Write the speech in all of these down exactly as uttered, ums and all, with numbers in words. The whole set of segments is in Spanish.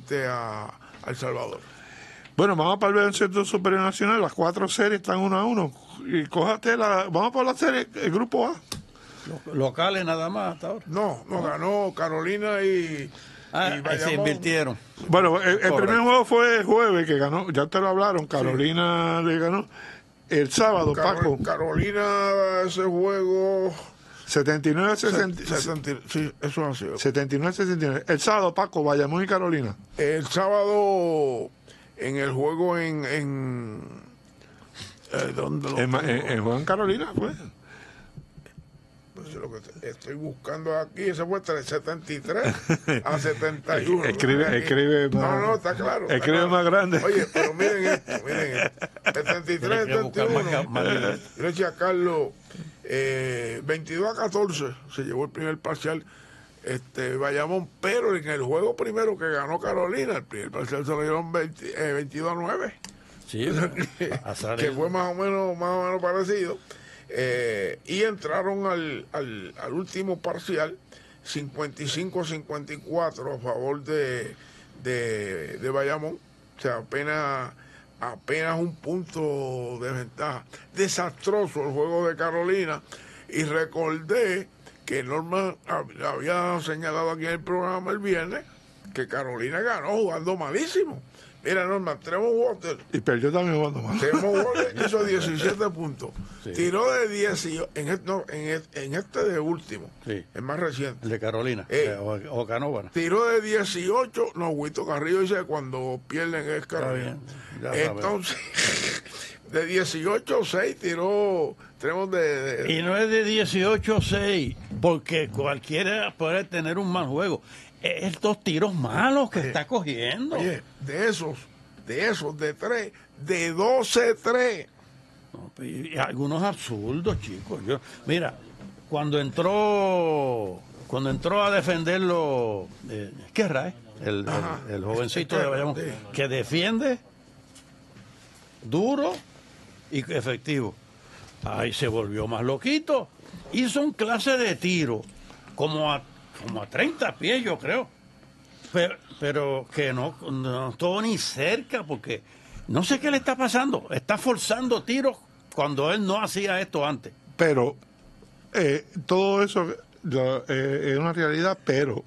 frente a, a El Salvador. Bueno, vamos para el baloncesto superior nacional. Las cuatro series están uno a uno. Y cójate la. Vamos por la serie, el grupo A. Locales nada más hasta ahora. No, no, ganó Carolina y. Ah, y se invirtieron. Bueno, el, el primer juego fue el jueves, que ganó, ya te lo hablaron, Carolina sí. le ganó. El sábado, Carol, Paco. Carolina, ese juego. setenta y nueve a sesenta. Sí, eso ha sido. setenta y nueve a sesenta y nueve. El sábado, Paco, Bayamón y Carolina. El sábado, en el juego en. en eh, ¿dónde lo en, en, en juego en Carolina, pues. Lo que estoy buscando aquí, ese fue setenta y tres a setenta y uno. Escribe, escribe no, más. No, no, está claro. Está escribe claro. más grande. Oye, pero miren esto, miren esto. setenta y tres a setenta y uno. Yo le decía a Carlos, eh, veintidós a catorce se llevó el primer parcial este Bayamón, pero en el juego primero que ganó Carolina, el primer parcial se lo dieron veinte, eh, veintidós a nueve. Sí, que, que fue más o menos, más o menos parecido. Eh, y entraron al, al, al último parcial cincuenta y cinco a cincuenta y cuatro a favor de, de, de Bayamón, o sea, apenas apenas un punto de ventaja. Desastroso el juego de Carolina, y recordé que Norman había señalado aquí en el programa el viernes que Carolina ganó jugando malísimo. Mira, Norman, Tremont Waters. Y perdió también jugando mal. Tremont Waters hizo diecisiete puntos. Sí. Tiró de dieciocho, en este, no, en, este, en este de último, sí. el más reciente. El de Carolina, eh, o, o Canóvana. Tiró de dieciocho, no, Huito Carrillo dice que cuando pierden es Carolina. Entonces, de dieciocho a seis tiró Tremont de, de... Y no es de dieciocho a seis, porque cualquiera puede tener un mal juego. Estos tiros malos que oye, está cogiendo. Oye, de esos, de esos, de tres, de doce tres. No, y algunos absurdos, chicos. Yo, mira, cuando entró, cuando entró a defenderlo, eh, ¿qué era? Eh? El, el, el jovencito sí, de Bayamón, sí. que defiende duro y efectivo. Ahí se volvió más loquito. Hizo un clase de tiro, como a como a treinta pies, yo creo. Pero, pero que no, no estuvo ni cerca, porque no sé qué le está pasando. Está forzando tiros cuando él no hacía esto antes. Pero eh, todo eso eh, es una realidad, pero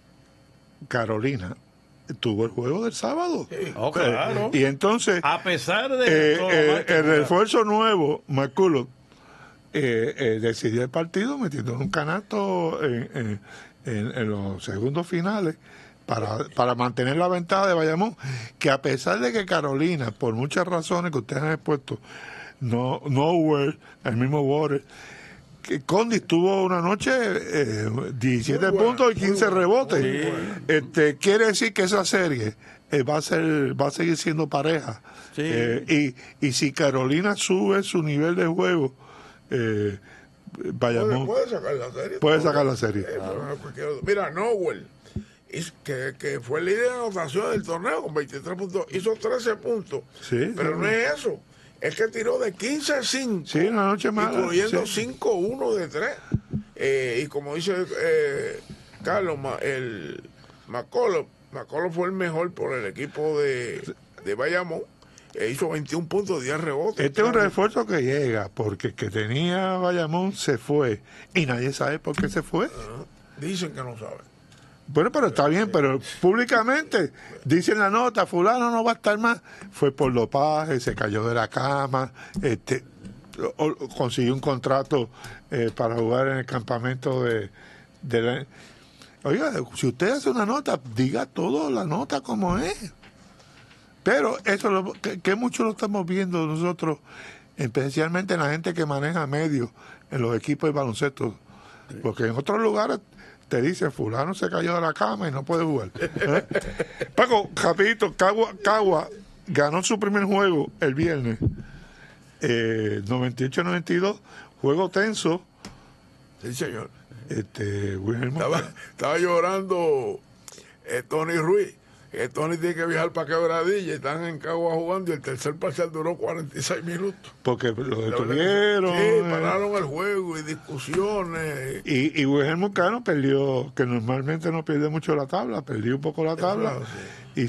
Carolina tuvo el juego del sábado. Sí. Oh, claro. Y entonces, a pesar de eh, todo eh, el refuerzo nuevo, McCulloch, eh, eh, decidió el partido metiendo un canasto en, en, en, en los segundos finales para, para mantener la ventaja de Bayamón, que a pesar de que Carolina, por muchas razones que ustedes han expuesto, no, Nowhere, el mismo Waters, que Condis tuvo una noche eh, diecisiete buena, puntos y quince rebotes. Este, quiere decir que esa serie eh, va a ser, va a seguir siendo pareja. Sí. Eh, y, y si Carolina sube su nivel de juego, eh, Bayamón puede, puede sacar la serie. Puede sacar la serie. Eh, ah. Mira, Nowell, que, que fue el líder de anotación del torneo con veintitrés puntos, hizo trece puntos. Sí, pero sí. no es eso. Es que tiró de quince a cinco, sí, una noche mala, incluyendo sí. cinco uno de tres. Eh, y como dice eh, Carlos, el McCulloch, McCulloch fue el mejor por el equipo de, de Bayamón. Eh, hizo veintiún puntos, diez rebotes. Este es un refuerzo que llega, porque el que tenía Bayamón se fue. Y nadie sabe por qué se fue. Uh-huh. Dicen que no saben. Bueno, pero está bien, pero públicamente dicen la nota, fulano no va a estar más. Fue por dopaje, se cayó de la cama, este, o, o consiguió un contrato eh, para jugar en el campamento de, de la... Oiga, si usted hace una nota, diga todo la nota como es. Pero eso lo, que, que mucho lo estamos viendo nosotros, especialmente en la gente que maneja medios en los equipos de baloncesto, porque en otros lugares te dicen fulano se cayó de la cama y no puede jugar. ¿Eh? Paco, rapidito, Cagua, Cagua ganó su primer juego el viernes, eh, noventa y ocho a noventa y dos, juego tenso. Sí, señor. Este, estaba, estaba llorando eh, Tony Ruiz. Que Tony tiene que viajar para Quebradilla y están en Cagua jugando y el tercer parcial duró cuarenta y seis minutos. Porque lo detuvieron. Sí, pararon el juego y discusiones. Y, y Wilhelmo Cano perdió, que normalmente no pierde mucho la tabla, perdió un poco la tabla. Claro, sí.